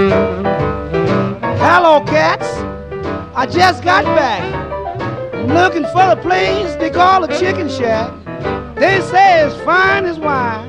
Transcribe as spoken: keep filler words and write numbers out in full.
Hello, cats. I just got back. I'm looking for the place they call a chicken shack. They say it's fine as wine.